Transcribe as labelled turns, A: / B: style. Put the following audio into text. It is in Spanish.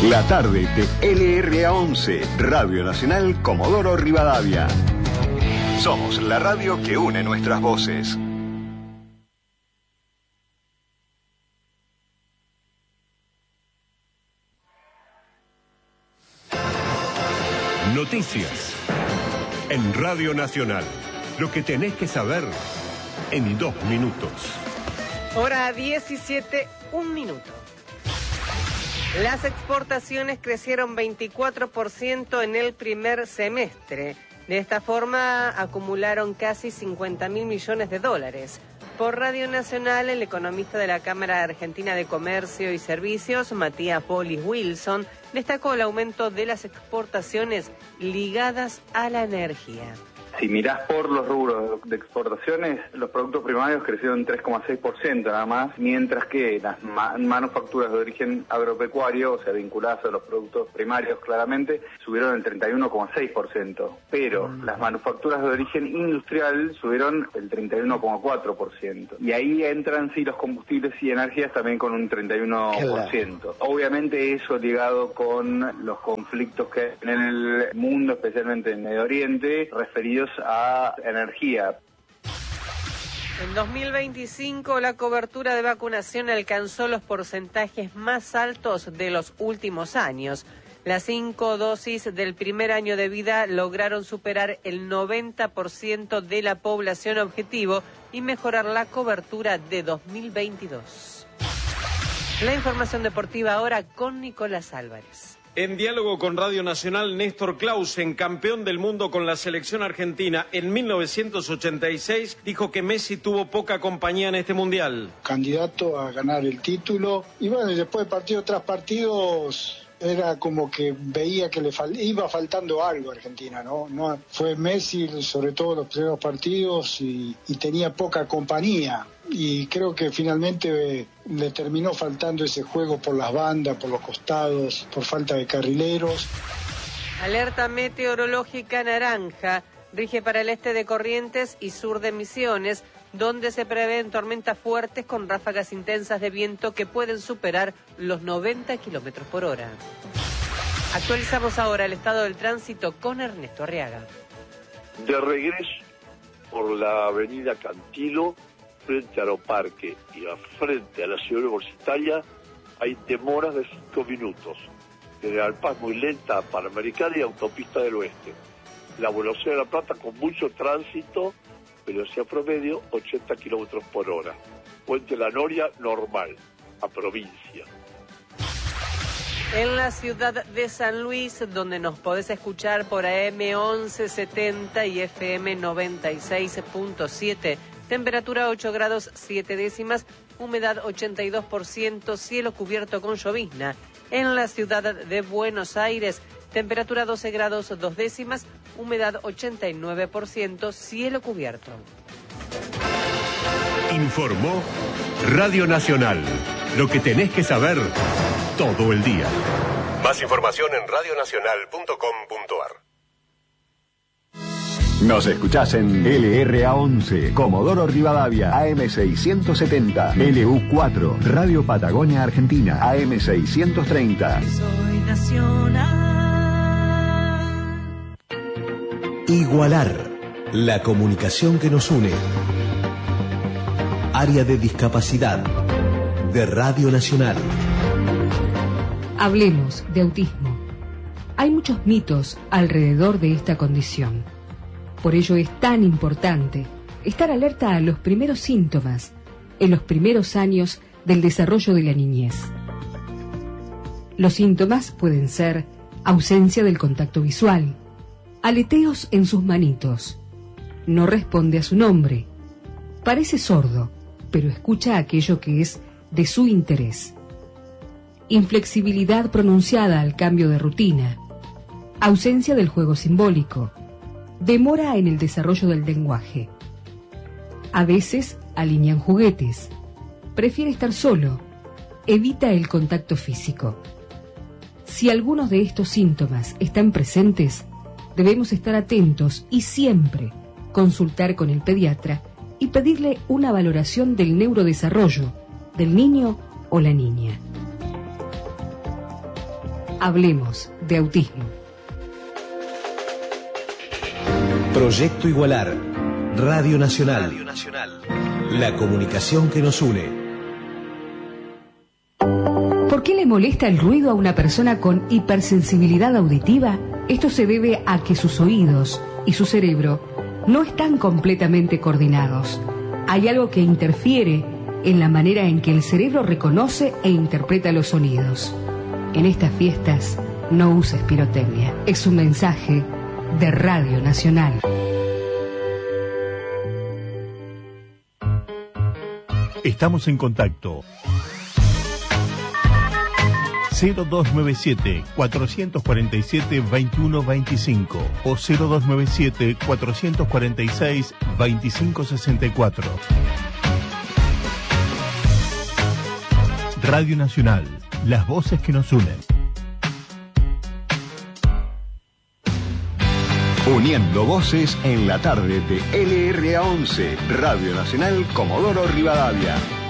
A: La tarde de LRA11, Radio Nacional Comodoro Rivadavia. Somos la radio que une nuestras voces.
B: Noticias en Radio Nacional. Lo que tenés que saber en 2 minutos.
C: Hora 17, 1 minuto. Las exportaciones crecieron 24% en el primer semestre. De esta forma acumularon casi 50.000 millones de dólares. Por Radio Nacional, el economista de la Cámara Argentina de Comercio y Servicios, Matías Polis Wilson, destacó el aumento de las exportaciones ligadas a la energía.
D: Si mirás por los rubros de exportaciones, los productos primarios crecieron 3,6% nada más, mientras que las manufacturas de origen agropecuario, o sea, vinculadas a los productos primarios claramente, subieron el 31,6%. Pero las manufacturas de origen industrial subieron el 31,4%. Y ahí entran, sí, los combustibles y energías también con un 31%. Obviamente eso ligado con los conflictos que hay en el mundo, especialmente en Medio Oriente, referidos a energía.
C: En 2025 la cobertura de vacunación alcanzó los porcentajes más altos de los últimos años. Las 5 dosis del primer año de vida lograron superar el 90% de la población objetivo y mejorar la cobertura de 2022. La información deportiva ahora con Nicolás Álvarez.
E: En diálogo con Radio Nacional, Néstor Clausen, campeón del mundo con la selección argentina en 1986, dijo que Messi tuvo poca compañía en este mundial.
F: Candidato a ganar el título, y bueno, después partido tras partidos era como que veía que le iba faltando algo a Argentina, ¿no? Fue Messi, sobre todo los primeros partidos, y tenía poca compañía. Y creo que finalmente le terminó faltando ese juego por las bandas, por los costados, por falta de carrileros.
C: Alerta meteorológica naranja rige para el este de Corrientes y sur de Misiones, donde se prevén tormentas fuertes con ráfagas intensas de viento que pueden superar los 90 kilómetros por hora. Actualizamos ahora el estado del tránsito con Ernesto Arriaga.
G: De regreso por la avenida Cantilo, frente a Aeroparque y frente a la ciudad universitaria, hay demoras de 5 minutos. General Paz muy lenta, Panamericana y Autopista del Oeste. La velocidad de La Plata con mucho tránsito, velocidad promedio 80 kilómetros por hora. Puente La Noria normal, a provincia.
C: En la ciudad de San Luis, donde nos podés escuchar por AM 1170 y FM 96.7, temperatura 8 grados 7 décimas, humedad 82%, cielo cubierto con llovizna. En la ciudad de Buenos Aires, temperatura 12 grados 2 décimas, humedad 89%, cielo cubierto.
B: Informó Radio Nacional. Lo que tenés que saber todo el día. Más información en radionacional.com.ar.
A: Nos escuchás en LRA11, Comodoro Rivadavia, AM670, LU4, Radio Patagonia Argentina, AM630.
H: Soy nacional.
I: Igualar, la comunicación que nos une. Área de discapacidad de Radio Nacional.
J: Hablemos de autismo. Hay muchos mitos alrededor de esta condición. Por ello es tan importante estar alerta a los primeros síntomas en los primeros años del desarrollo de la niñez. Los síntomas pueden ser ausencia del contacto visual, aleteos en sus manitos, no responde a su nombre, parece sordo, pero escucha aquello que es de su interés, inflexibilidad pronunciada al cambio de rutina, ausencia del juego simbólico, demora en el desarrollo del lenguaje. A veces alinean juguetes, prefiere estar solo, evita el contacto físico. Si algunos de estos síntomas están presentes, debemos estar atentos y siempre consultar con el pediatra y pedirle una valoración del neurodesarrollo del niño o la niña. Hablemos de autismo.
I: Proyecto Igualar. Radio Nacional. La comunicación que nos une.
J: ¿Por qué le molesta el ruido a una persona con hipersensibilidad auditiva? Esto se debe a que sus oídos y su cerebro no están completamente coordinados. Hay algo que interfiere en la manera en que el cerebro reconoce e interpreta los sonidos. En estas fiestas no uses pirotecnia. Es un mensaje de Radio Nacional.
H: Estamos en contacto. 0297-447-2125 o 0297-446-2564. Radio Nacional, las voces que nos unen.
A: Uniendo voces en la tarde de LRA 11, Radio Nacional Comodoro Rivadavia.